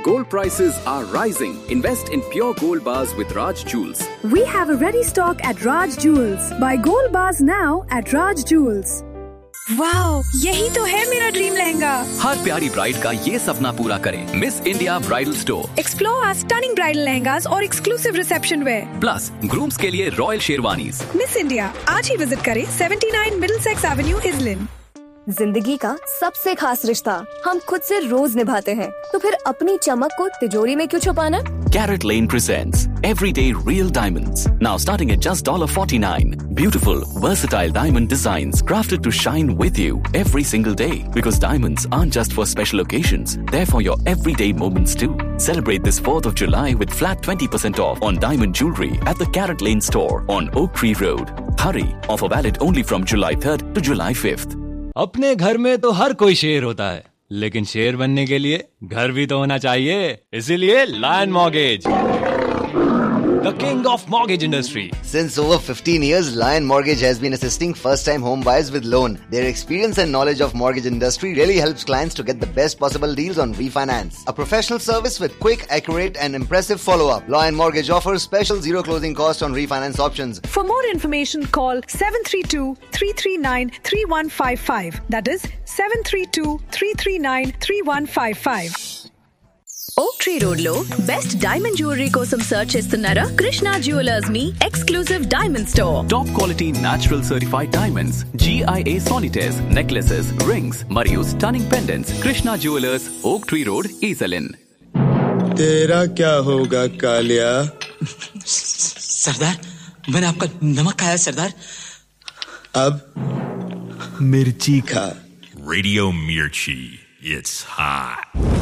Gold prices are rising. Invest in pure gold bars with Raj Jewels. We have a ready stock at Raj Jewels. Buy gold bars now at Raj Jewels. Wow, यही तो है मेरा dream lehenga. हर प्यारी bride का ये सपना पूरा करें। Miss India bridal store. Explore our stunning bridal lehengas और exclusive reception where. Plus grooms के लिए रॉयल शेरवानीज। मिस इंडिया आज ही विजिट करें 79 मिडलसेक्स एवेन्यू इजलिन। जिंदगी का सबसे खास रिश्ता हम खुद से रोज निभाते हैं, तो फिर अपनी चमक को तिजोरी में क्यों छुपाना? Carrot Lane presents Everyday Real Diamonds. Now starting at just $49. Beautiful, versatile diamond designs crafted to shine with you every single day. Because diamonds aren't just for special occasions, they're for your everyday moments too. Celebrate this 4th of July with flat 20% off on diamond jewelry at the Carrot Lane store on Oak Tree Road. Hurry, offer valid only from July 3rd to July 5th. अपने घर में तो हर कोई शेर होता है, लेकिन शेर बनने के लिए घर भी तो होना चाहिए। इसीलिए lion mortgage, the king of mortgage industry. Since over 15 years, Lion Mortgage has been assisting first-time home buyers with loan. Their experience and knowledge of mortgage industry really helps clients to get the best possible deals on refinance. A professional service with quick, accurate and impressive follow-up. Lion Mortgage offers special zero closing cost on refinance options. For more information, call 732-339-3155. That is 732-339-3155. ఓక్ tree road లో best diamond jewellery కోసం search చేస్తున్నారా? Krishna jewellers మీ exclusive diamond store. Top quality natural certified diamonds, GIA solitaires, necklaces, rings, మరియు stunning pendants. Krishna Jewelers, Oak Tree Road, Esalin. तेरा क्या होगा कालिया? सरदार, मैंने आपका नमक खाया सरदार। अब मिर्ची खा। Radio Mirchi, it's hot.